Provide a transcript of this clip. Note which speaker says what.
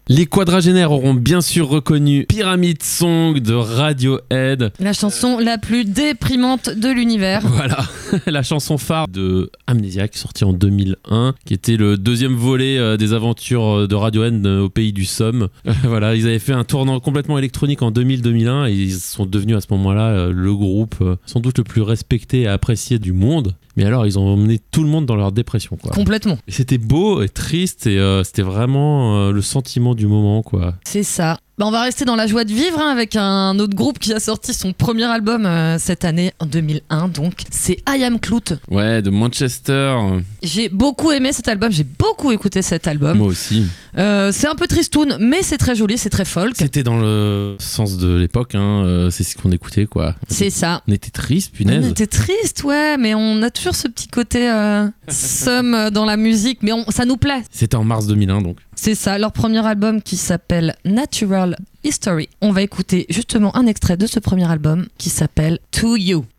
Speaker 1: Les quadragénaires auront bien sûr reconnu Pyramid Song de Radiohead.
Speaker 2: La chanson la plus déprimante de l'univers.
Speaker 1: Voilà, la chanson phare de Amnésiaque, sortie en 2001, qui était le deuxième volet des aventures de Radiohead au pays du Somme. Voilà, ils avaient fait un tournant complètement électronique en 2000-2001 et ils sont devenus à ce moment-là le groupe sans doute le plus respecté et apprécié du monde. Mais alors, ils ont emmené tout le monde dans leur dépression, quoi.
Speaker 2: Complètement.
Speaker 1: Et c'était beau et triste et c'était vraiment le sentiment du moment, quoi.
Speaker 2: C'est ça. On va rester dans la joie de vivre avec un autre groupe qui a sorti son premier album cette année, en 2001, donc. C'est I Am Clout.
Speaker 1: Ouais, de Manchester.
Speaker 2: J'ai beaucoup aimé cet album, j'ai beaucoup écouté cet album.
Speaker 1: Moi aussi.
Speaker 2: C'est un peu tristoun, mais c'est très joli, c'est très folk.
Speaker 1: C'était dans le sens de l'époque, hein. C'est ce qu'on écoutait, quoi.
Speaker 2: C'est ça.
Speaker 1: On était triste, punaise.
Speaker 2: On était triste, ouais, mais on a toujours ce petit côté somme dans la musique, mais ça nous plaît.
Speaker 1: C'était en mars 2001, donc.
Speaker 2: C'est ça, leur premier album qui s'appelle Natural History. On va écouter justement un extrait de ce premier album qui s'appelle To You.